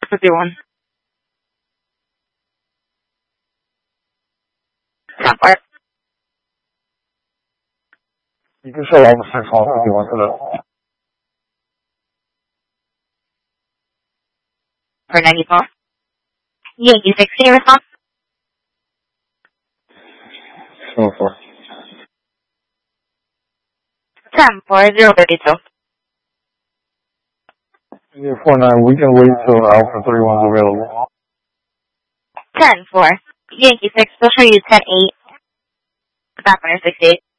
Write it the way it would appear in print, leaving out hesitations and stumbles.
51. Number. You can show all the 6 calls if you want to this. For 94. Yankee 60 response. 4. 10-4-0-32. Yeah, 4-9, we can wait till Alpha 31's available. 10-4. Yankee 6 will show you 10-8. Back on your 68.